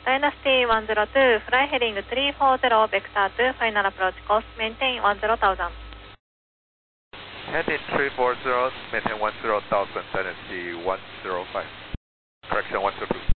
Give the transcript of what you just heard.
Dynasty 102, fly heading 340, vector 2, final approach course, maintain 10,000. Heading 340, maintain 10,000, Dynasty 105. Correction 122.